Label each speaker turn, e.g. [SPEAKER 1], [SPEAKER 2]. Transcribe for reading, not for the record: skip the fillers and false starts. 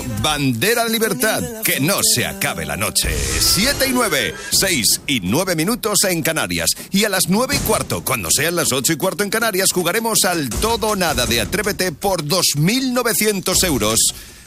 [SPEAKER 1] Bandera Libertad, que no se acabe la noche. 7 y 9, 6 y 9 minutos en Canarias. Y a las 9 y cuarto, cuando sean las 8 y cuarto en Canarias, jugaremos al todo o nada de Atrévete por 2.900 euros.